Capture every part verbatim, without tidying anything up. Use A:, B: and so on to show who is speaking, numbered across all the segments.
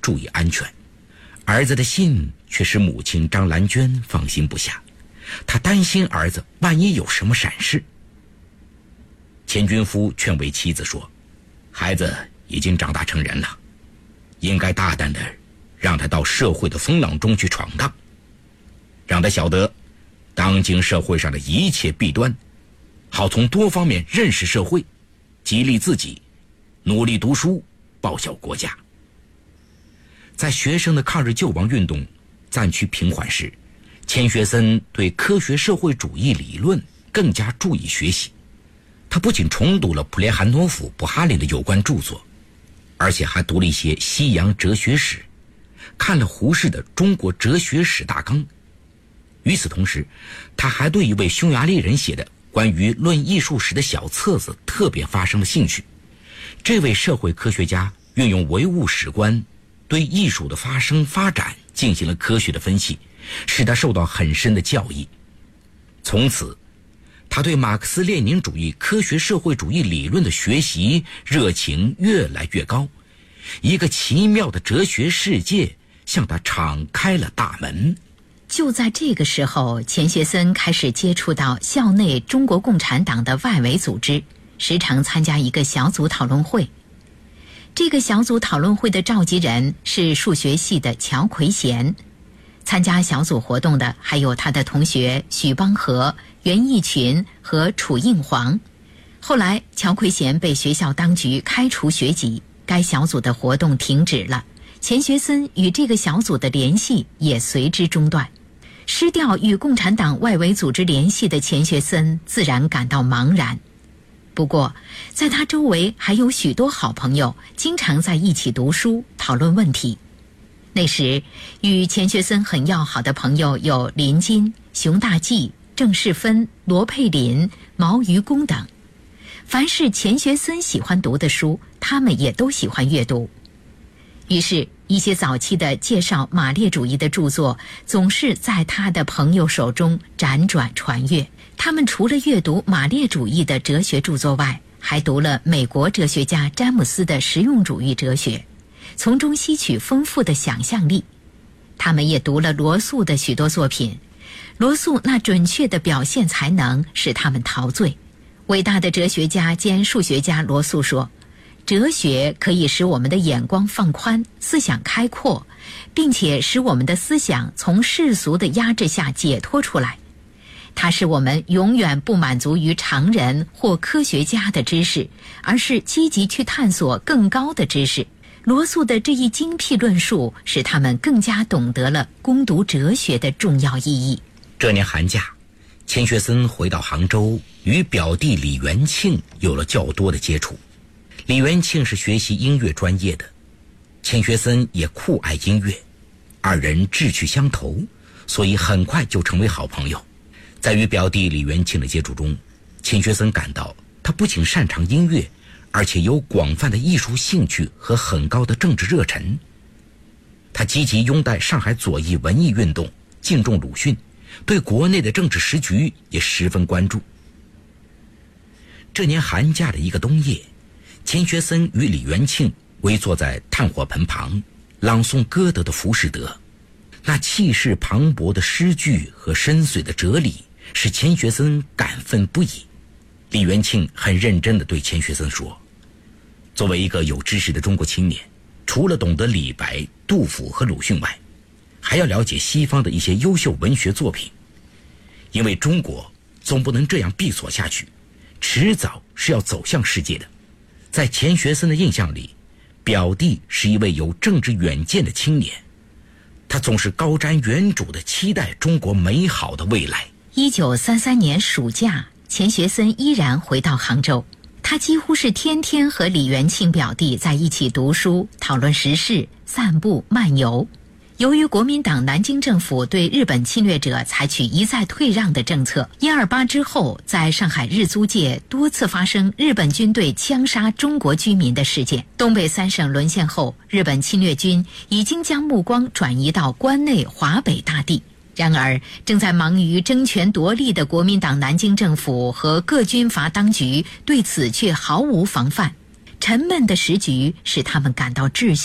A: 注意安全。儿子的信却使母亲张兰娟放心不下，她担心儿子万一有什么闪失。钱军夫劝慰妻子说，孩子已经长大成人了，应该大胆的让他到社会的风浪中去闯荡，让他晓得当今社会上的一切弊端，好从多方面认识社会，激励自己努力读书，报效国家。在学生的抗日救亡运动暂趋平缓时，钱学森对科学社会主义理论更加注意学习。他不仅重读了普列汉诺夫、布哈林的有关著作，而且还读了一些西洋哲学史，看了胡适的《中国哲学史大纲。与此同时，他还对一位匈牙利人写的关于论艺术史的小册子特别发生了兴趣。这位社会科学家运用唯物史观对艺术的发生发展进行了科学的分析，使他受到很深的教益。从此，他对马克思列宁主义科学社会主义理论的学习热情越来越高，一个奇妙的哲学世界向他敞开了大门。
B: 就在这个时候，钱学森开始接触到校内中国共产党的外围组织，时常参加一个小组讨论会。这个小组讨论会的召集人是数学系的乔奎贤，参加小组活动的还有他的同学许邦和、袁义群和楚应煌。后来乔奎贤被学校当局开除学籍，该小组的活动停止了，钱学森与这个小组的联系也随之中断。失掉与共产党外围组织联系的钱学森自然感到茫然。不过在他周围还有许多好朋友，经常在一起读书讨论问题。那时与钱学森很要好的朋友有林金、熊大济、郑世芬、罗佩林、毛于公等。凡是钱学森喜欢读的书，他们也都喜欢阅读。于是一些早期的介绍马列主义的著作总是在他的朋友手中辗转传阅。他们除了阅读马列主义的哲学著作外，还读了美国哲学家詹姆斯的实用主义哲学，从中吸取丰富的想象力。他们也读了罗素的许多作品，罗素那准确的表现才能使他们陶醉。伟大的哲学家兼数学家罗素说，哲学可以使我们的眼光放宽，思想开阔，并且使我们的思想从世俗的压制下解脱出来。它使我们永远不满足于常人或科学家的知识，而是积极去探索更高的知识。罗素的这一精辟论述使他们更加懂得了攻读哲学的重要意义。
A: 这年寒假，钱学森回到杭州，与表弟李元庆有了较多的接触。李元庆是学习音乐专业的，钱学森也酷爱音乐，二人志趣相投，所以很快就成为好朋友。在与表弟李元庆的接触中，钱学森感到他不仅擅长音乐，而且有广泛的艺术兴趣和很高的政治热忱。他积极拥戴上海左翼文艺运动，敬重鲁迅，对国内的政治时局也十分关注。这年寒假的一个冬夜，钱学森与李元庆围坐在炭火盆旁，朗诵歌德的《浮士德》。那气势磅礴的诗句和深邃的哲理使钱学森感奋不已。李元庆很认真地对钱学森说，作为一个有知识的中国青年，除了懂得李白、杜甫和鲁迅外，还要了解西方的一些优秀文学作品，因为中国总不能这样闭锁下去，迟早是要走向世界的。在钱学森的印象里，表弟是一位有政治远见的青年，他总是高瞻远瞩地期待中国美好的未来。
B: 一九三三年暑假，钱学森依然回到杭州，他几乎是天天和李元庆表弟在一起读书、讨论时事、散步、漫游。由于国民党南京政府对日本侵略者采取一再退让的政策，一二八之后，在上海日租界多次发生日本军队枪杀中国居民的事件。东北三省沦陷后，日本侵略军已经将目光转移到关内华北大地。然而，正在忙于争权夺利的国民党南京政府和各军阀当局对此却毫无防范。沉闷的时局使他们感到窒息，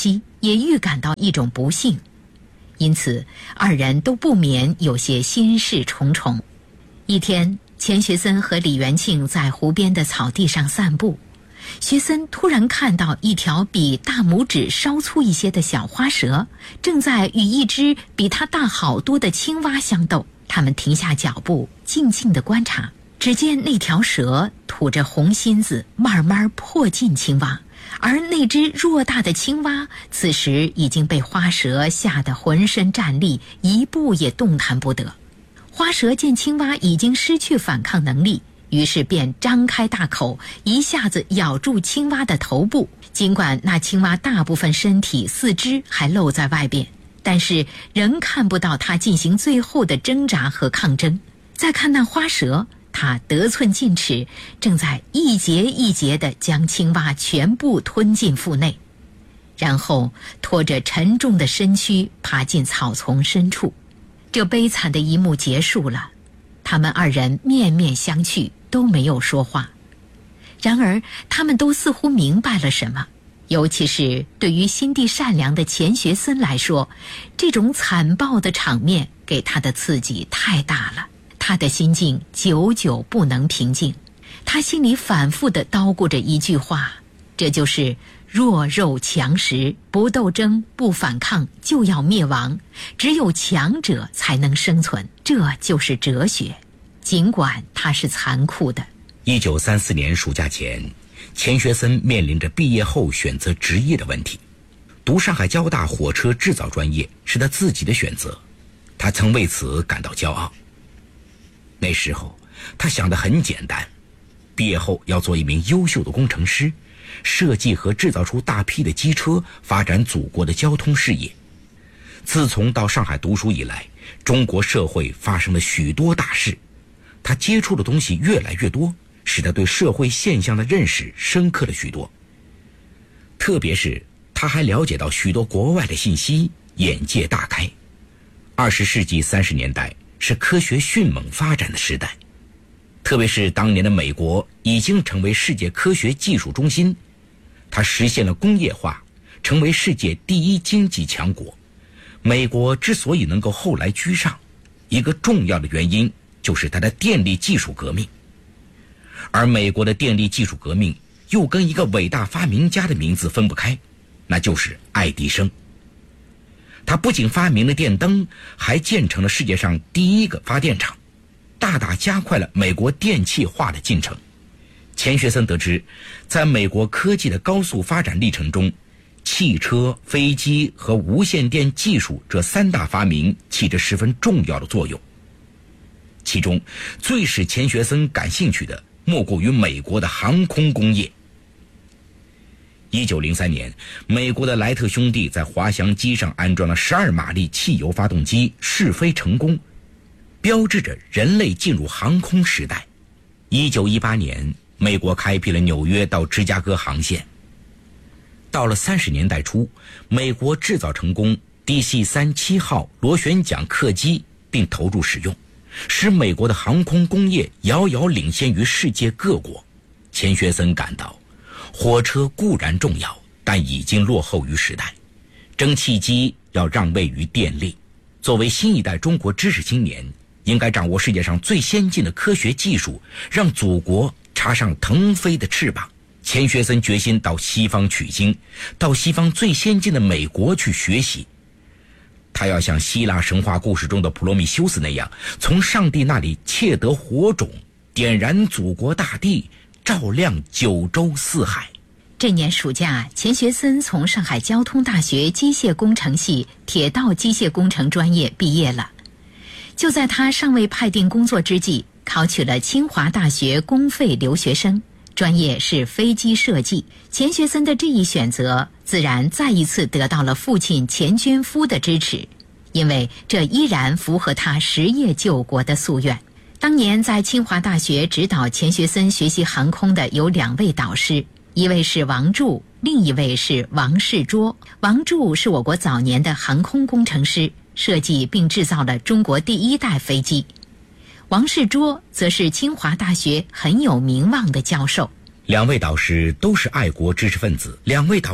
B: 也预感到一种不幸，因此二人都不免有些心事重重。一天，钱学森和李元庆在湖边的草地上散步，学森突然看到一条比大拇指稍粗一些的小花蛇正在与一只比它大好多的青蛙相斗。他们停下脚步，静静地观察，只见那条蛇吐着红芯子，慢慢迫近青蛙，而那只偌大的青蛙此时已经被花蛇吓得浑身战栗，一步也动弹不得。花蛇见青蛙已经失去反抗能力，于是便张开大口，一下子咬住青蛙的头部。尽管那青蛙大部分身体四肢还露在外边，但是仍看不到它进行最后的挣扎和抗争。再看那花蛇，它得寸进尺，正在一节一节地将青蛙全部吞进腹内，然后拖着沉重的身躯爬进草丛深处。这悲惨的一幕结束了，他们二人面面相觑，都没有说话。然而他们都似乎明白了什么，尤其是对于心地善良的钱学森来说，这种惨暴的场面给他的刺激太大了，他的心境久久不能平静。他心里反复地叨咕着一句话，这就是弱肉强食，不斗争不反抗就要灭亡，只有强者才能生存，这就是哲学，尽管它是残酷的。
A: 一九三四年暑假前，钱学森面临着毕业后选择职业的问题。读上海交大火车制造专业是他自己的选择，他曾为此感到骄傲。那时候他想得很简单，毕业后要做一名优秀的工程师，设计和制造出大批的机车，发展祖国的交通事业。自从到上海读书以来，中国社会发生了许多大事，他接触的东西越来越多，使他对社会现象的认识深刻了许多。特别是他还了解到许多国外的信息，眼界大开。二十世纪三十年代是科学迅猛发展的时代，特别是当年的美国已经成为世界科学技术中心，它实现了工业化，成为世界第一经济强国。美国之所以能够后来居上，一个重要的原因就是它的电力技术革命。而美国的电力技术革命又跟一个伟大发明家的名字分不开，那就是爱迪生。他不仅发明了电灯，还建成了世界上第一个发电厂，大大加快了美国电气化的进程。钱学森得知，在美国科技的高速发展历程中，汽车、飞机和无线电技术这三大发明起着十分重要的作用。其中最使钱学森感兴趣的莫过于美国的航空工业。一九零三年，美国的莱特兄弟在滑翔机上安装了十二马力汽油发动机，试飞成功，标志着人类进入航空时代。一九一八年，美国开辟了纽约到芝加哥航线。到了三十年代初，美国制造成功 D C 三七 号螺旋桨客机，并投入使用，使美国的航空工业遥遥领先于世界各国。钱学森感到，火车固然重要，但已经落后于时代，蒸汽机要让位于电力。作为新一代中国知识青年，应该掌握世界上最先进的科学技术，让祖国插上腾飞的翅膀。钱学森决心到西方取经，到西方最先进的美国去学习。他要像希腊神话故事中的普罗米修斯那样，从上帝那里窃得火种，点燃祖国大地，照亮九州四海。
B: 这年暑假，钱学森从上海交通大学机械工程系铁道机械工程专业毕业了。就在他尚未派定工作之际，考取了清华大学公费留学生，专业是飞机设计。钱学森的这一选择自然再一次得到了父亲钱捐夫的支持，因为这依然符合他实业救国的夙愿。当年在清华大学指导钱学森学习航空的有两位导师，一位是王柱，另一位是王世卓。王柱是我国早年的航空工程师，设计并制造了中国第一代飞机。王世卓则是清华大学很有名望的教授。
A: 两位导师都是爱国知识分子，两位导师不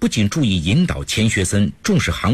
A: 不仅注意引导钱学森重视航